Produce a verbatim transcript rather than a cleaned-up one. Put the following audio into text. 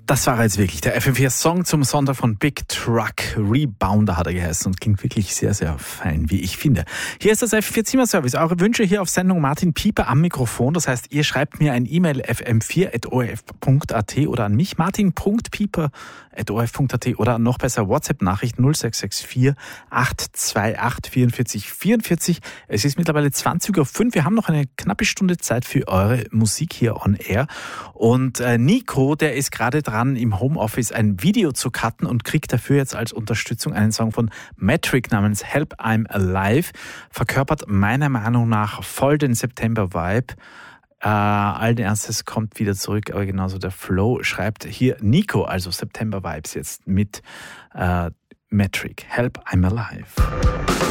Das war jetzt wirklich der F M vier Song zum Sonntag von Big Truck. Rebounder hat er geheißen und klingt wirklich sehr, sehr fein, wie ich finde. Hier ist das F M vier Zimmerservice. Eure Wünsche hier auf Sendung. Martin Pieper am Mikrofon. Das heißt, ihr schreibt mir ein E-Mail f m vier at o r f punkt a t oder an mich martin punkt pieper at o r f punkt a t oder noch besser WhatsApp-Nachricht null sechs sechs vier acht zwei acht vier vier vier vier. Es ist mittlerweile zwanzig Uhr fünf. Wir haben noch eine knappe Stunde Zeit für eure Musik hier on Air. Und äh, Nico, der ist gerade dran, im Homeoffice ein Video zu cutten und kriegt dafür jetzt als Unterstützung einen Song von Metric namens Help I'm Alive. Verkörpert meiner Meinung nach voll den September-Vibe. Äh, allen Ernstes kommt wieder zurück, aber genauso der Flow. Schreibt hier Nico, also September-Vibes jetzt mit äh, Metric. Help I'm Alive.